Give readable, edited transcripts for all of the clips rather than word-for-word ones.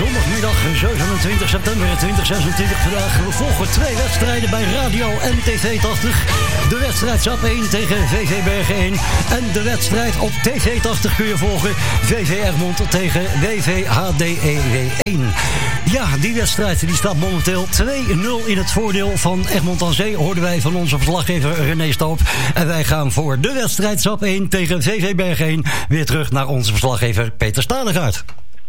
Zondagmiddag 27 september 2026 vandaag. We volgen 2 wedstrijden bij Radio en TV 80. De wedstrijd SAP 1 tegen VV Bergen 1. En de wedstrijd op TV 80 kun je volgen. VV Egmond tegen WVHDEW 1. Ja, die wedstrijd die staat momenteel 2-0 in het voordeel van Egmond aan Zee. Hoorden wij van onze verslaggever René Stoop. En wij gaan voor de wedstrijd SAP 1 tegen VV Bergen 1 weer terug naar onze verslaggever Peter Stadegaard.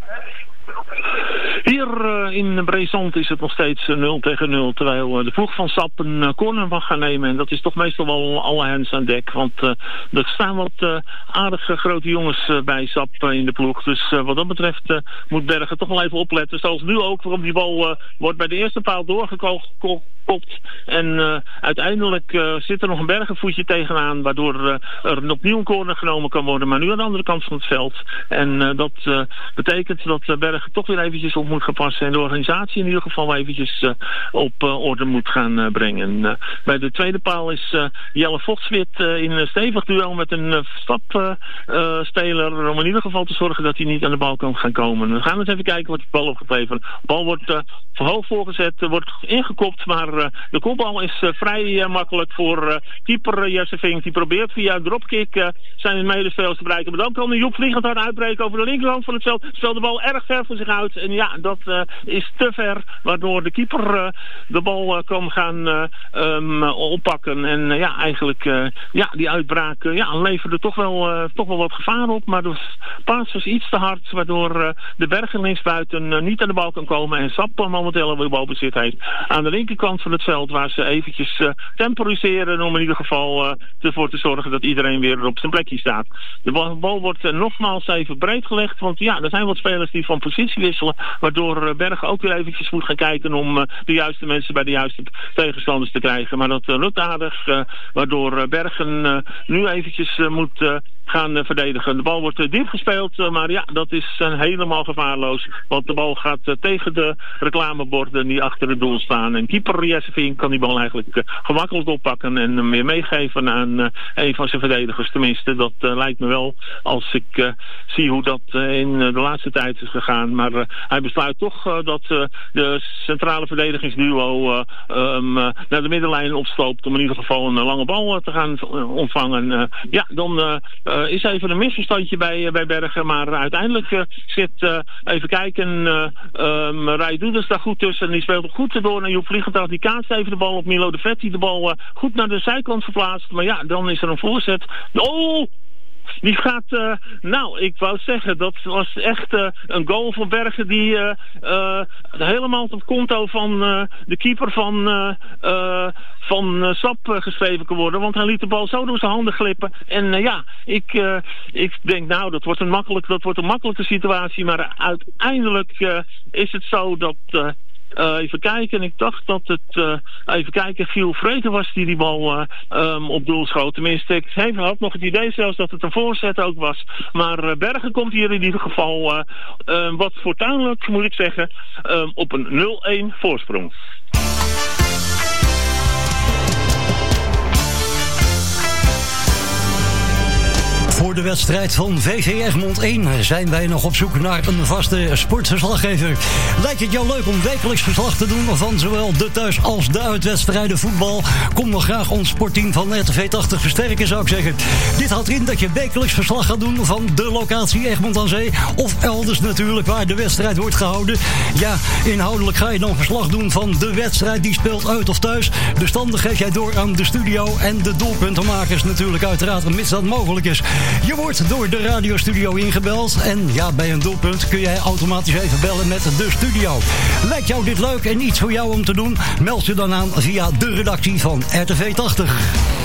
Hier in Brezand is het nog steeds 0-0, terwijl de ploeg van SAP een corner mag gaan nemen. En dat is toch meestal wel alle hands aan dek, want er staan wat aardige grote jongens bij SAP in de ploeg. Dus wat dat betreft moet Bergen toch wel even opletten. Zoals nu ook, waarop die bal wordt bij de eerste paal doorgekopt. En uiteindelijk zit er nog een bergenvoetje tegenaan, waardoor er opnieuw een corner genomen kan worden, maar nu aan de andere kant van het veld. En dat betekent dat Bergen toch weer eventjes op moet gaan passen en de organisatie in ieder geval eventjes op orde moet gaan brengen. Bij de tweede paal is Jelle Vochtwit in een stevig duel met een stapspeler om in ieder geval te zorgen dat hij niet aan de bal kan gaan komen. We gaan eens even kijken wat de bal opgeleverd. De bal wordt verhoogd voorgezet, wordt ingekopt, maar de kopbal is vrij makkelijk voor keeper Jesse Vink. Die probeert via een dropkick zijn medespelers te bereiken. Maar dan kan de Joep vliegend hard uitbreken over de linkerkant van het veld. Speelt de bal erg ver voor zich uit. En ja, dat is te ver, waardoor de keeper de bal kan gaan oppakken. En ja, eigenlijk die uitbraak leverde toch wel wat gevaar op. Maar de paas was iets te hard, waardoor de Bergen linksbuiten niet aan de bal kan komen. En SAP momenteel weer balbezit heeft aan de linkerkant van het veld, waar ze eventjes temporiseren om in ieder geval ervoor te zorgen dat iedereen weer op zijn plekje staat. De bal wordt nogmaals even breed gelegd, want ja, er zijn wat spelers die van positie wisselen, waardoor Bergen ook weer eventjes moet gaan kijken om de juiste mensen bij de juiste tegenstanders te krijgen. Maar dat lukt aardig, waardoor Bergen nu eventjes moet gaan verdedigen. De bal wordt diep gespeeld, maar ja, dat is helemaal gevaarloos, want de bal gaat tegen de reclameborden die achter het doel staan. En keeper Jesse Vink kan die bal eigenlijk gemakkelijk oppakken en hem weer meegeven aan een van zijn verdedigers. Tenminste, dat lijkt me wel als ik zie hoe dat in de laatste tijd is gegaan. Maar hij besluit toch dat de centrale verdedigingsduo naar de middenlijn opstoopt om in ieder geval een lange bal te gaan ontvangen. Dan is even een misverstandje bij Bergen, maar uiteindelijk zit, even kijken, Rai Doeders daar goed tussen en die speelt goed door naar Joep Vliegend. Die kaatst even de bal op Milo de Vet, die de bal goed naar de zijkant verplaatst. Maar ja, dan is er een voorzet. Oh! Die gaat, ik wou zeggen, dat was echt een goal van Bergen die helemaal op het konto van de keeper van SAP geschreven kan worden. Want hij liet de bal zo door zijn handen glippen. En ik denk dat wordt een makkelijke situatie. Maar uiteindelijk is het zo dat even kijken, ik dacht dat het Giel Vreten was die bal op doel schoot. Tenminste, ik had nog het idee zelfs dat het een voorzet ook was. Maar Bergen komt hier in ieder geval wat fortuinlijk, moet ik zeggen, op een 0-1 voorsprong. Voor de wedstrijd van VV Egmond 1 zijn wij nog op zoek naar een vaste sportverslaggever. Lijkt het jou leuk om wekelijks verslag te doen van zowel de thuis- als de uitwedstrijden voetbal? Kom dan graag ons sportteam van RTV 80 versterken, zou ik zeggen. Dit houdt in dat je wekelijks verslag gaat doen van de locatie Egmond aan Zee, of elders natuurlijk waar de wedstrijd wordt gehouden. Ja, inhoudelijk ga je dan verslag doen van de wedstrijd die speelt uit of thuis. De standen geef jij door aan de studio en de doelpuntenmakers natuurlijk uiteraard, mits dat mogelijk is. Je wordt door de radiostudio ingebeld en ja, bij een doelpunt kun jij automatisch even bellen met de studio. Lijkt jou dit leuk en iets voor jou om te doen? Meld je dan aan via de redactie van RTV 80.